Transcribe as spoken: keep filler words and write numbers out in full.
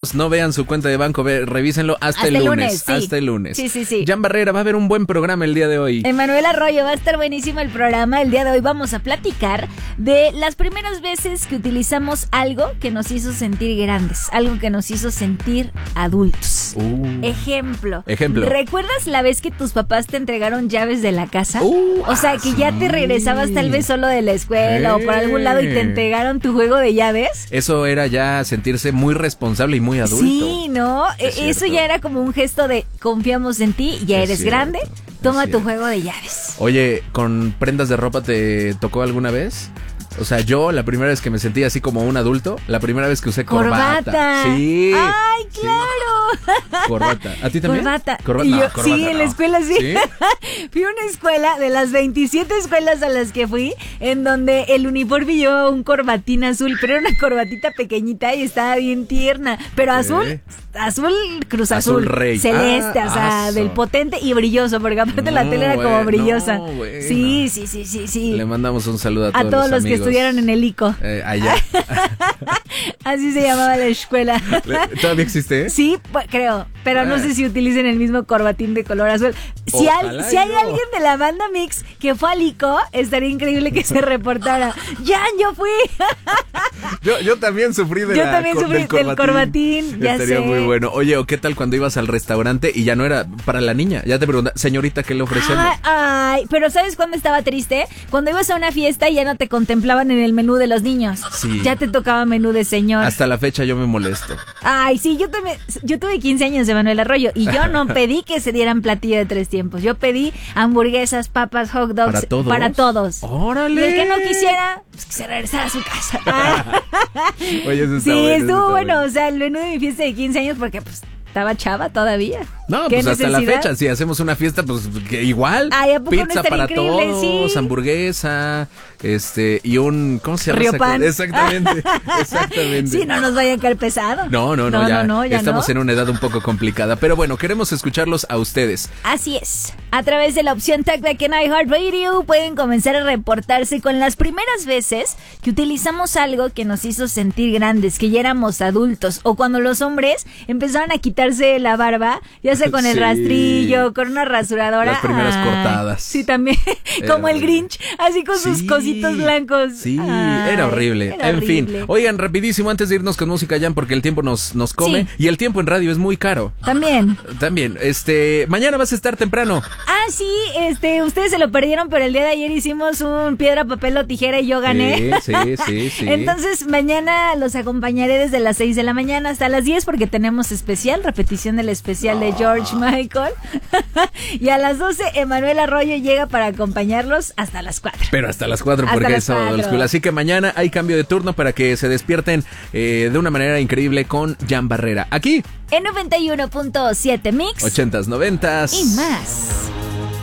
amigos, no vean su cuenta de banco, ve, revísenlo hasta, hasta el lunes. lunes sí. Hasta el lunes. Sí, sí, sí. Jan Barrera, va a haber un buen programa el día de hoy. Emanuel Arroyo, va a estar buenísimo el programa. El día de hoy vamos a platicar de las primeras veces que utilizamos algo que nos hizo sentir grandes, algo que nos hizo sentir adultos. Uh. Ejemplo. Ejemplo. ¿Recuerdas la vez que tus papás te entregaron llaves de la casa? Uh, o sea, que ya sí. te regresabas tal vez solo de la escuela hey. o por algún lado y te entregaron tu juego de llaves. Eso era ya sentirse muy responsable y muy adulto. Sí, ¿no? Es Eso cierto. ya era como un gesto de confiamos en ti, ya Es eres cierto. grande, toma Es tu cierto. juego de llaves. Oye, ¿con prendas de ropa te tocó alguna vez? O sea, yo la primera vez que me sentí así como un adulto, la primera vez que usé corbata. Corbata. Sí. ¡Ay, claro! Sí. Corbata. ¿A ti también? Corbata. Corba- Y no, yo- corbata sí, en la no. escuela sí. ¿Sí? Fui a una escuela de las veintisiete escuelas a las que fui, en donde el uniforme llevaba un corbatín azul, pero era una corbatita pequeñita y estaba bien tierna. Pero azul, ¿Eh? azul Cruz Azul Azul. Rey. Celeste, Ah, o sea, aso. del potente y brilloso, porque aparte la No, tela era como bueno, brillosa. bueno. Sí, sí, sí, sí, sí. Le mandamos un saludo a A todos, todos los, que amigos. estudiaron en el I C O. Eh, allá. Así se llamaba la escuela. ¿Todavía existe? Sí, pues, creo, pero no Ah. sé si utilicen el mismo corbatín de color azul. Si, al- Ojalá si hay yo. alguien de la banda Mix que fue al I C O, estaría increíble que se reportara. ¡Jan, yo fui! Yo, yo también sufrí de Yo la, también cor- sufrí del corbatín, ya Estaría sé. muy bueno. Oye, ¿o qué tal cuando ibas al restaurante y ya no era para la niña? Ya te preguntan, señorita, ¿qué le ofrecemos? Ay, ay, pero ¿sabes cuándo estaba triste? Cuando ibas a una fiesta y ya no te contemplaban en el menú de los niños. Sí. Ya te tocaba menú de señor. Hasta la fecha yo me molesto. Ay, sí, yo también, yo tuve quince años de Manuel Arroyo y yo no pedí que se dieran platillo de tres tiempos. Yo pedí hamburguesas, papas, hot dogs. ¿Para todos? Para todos. ¡Órale! Y el que no quisiera, pues que se regresara a su casa. Ah. Oye, eso está Sí, bueno, eso estuvo está bueno. O sea, el menú de mi fiesta de quince años porque pues estaba chava todavía. No, ¿Qué pues hasta la necesidad? fecha, si hacemos una fiesta, pues que igual. Ay, ¿a poco no Pizza estaría para increíble? todos, Sí. hamburguesa, este, y un, ¿cómo se llama? esa Riopan. cosa? Exactamente, exactamente. Sí, no nos vayan a caer pesado. No, no, no, no, ya, no, no, ya estamos no. en una edad un poco complicada. Pero bueno, queremos escucharlos a ustedes. Así es. A través de la opción TalkBack en iHeartRadio pueden comenzar a reportarse con las primeras veces que utilizamos algo que nos hizo sentir grandes, que ya éramos adultos, o cuando los hombres empezaron a quitarse la barba, ya sea con el Sí. rastrillo, con una rasuradora. Las primeras Ay, cortadas. Sí, también. Era Como el horrible. Grinch, así con sus Sí. cositos blancos. Sí, Ay, era horrible. era en horrible. fin, oigan, rapidísimo antes de irnos con música, Jan, porque el tiempo nos, nos come Sí. y el tiempo en radio es muy caro. También. También, este, mañana vas a estar temprano. Ah, sí, este, ustedes se lo perdieron, pero el día de ayer hicimos un piedra, papel o tijera y yo gané. Sí, sí, sí, sí. Entonces, mañana los acompañaré desde las seis de la mañana hasta las diez porque tenemos especial, repetición del especial de George Michael. Y a las doce, Emanuel Arroyo llega para acompañarlos hasta las cuatro. Pero hasta las cuatro Hasta porque las es sábado cuatro. old school. Así que mañana hay cambio de turno para que se despierten eh, de una manera increíble con Jan Barrera. Aquí, En noventa y uno punto siete Mix ochentas, noventas. y más.